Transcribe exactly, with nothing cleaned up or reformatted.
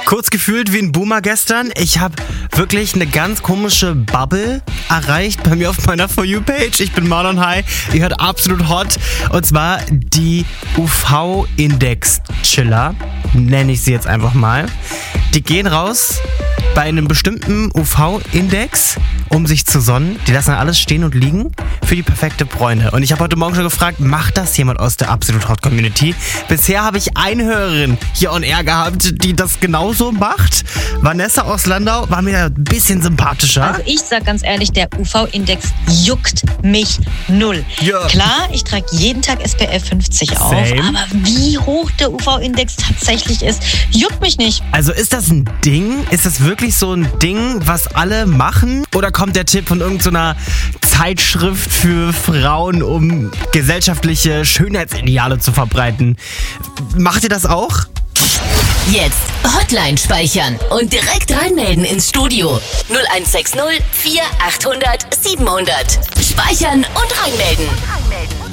Kurz gefühlt wie ein Boomer gestern. Ich habe wirklich eine ganz komische Bubble erreicht bei mir auf meiner For You-Page. Ich bin Marlon High. Ihr hört absolut hot. Und zwar die U V-Index-Chiller, nenne ich sie jetzt einfach mal. Die gehen raus bei einem bestimmten U V-Index, um sich zu sonnen. Die lassen alles stehen und liegen für die perfekte Bräune. Und ich habe heute Morgen schon gefragt, macht das jemand aus der Absolut Hot Community? Bisher habe ich eine Hörerin hier on air gehabt, die das genauso macht. Vanessa aus Landau war mir ein bisschen sympathischer. Also ich sag ganz ehrlich, der U V-Index juckt mich null. Ja. Klar, ich trage jeden Tag S P F fünfzig auf, Same. aber wie hoch der U V-Index tatsächlich ist, juckt mich nicht. Also ist das ein Ding? Ist das wirklich so ein Ding, was alle machen? Oder kommt der Tipp von irgendeiner Zeitschrift für Frauen, um gesellschaftliche Schönheitsideale zu verbreiten? Macht ihr das auch? Jetzt Hotline speichern und direkt reinmelden ins Studio. null eins sechs null vier achthundert siebenhundert. Speichern und reinmelden.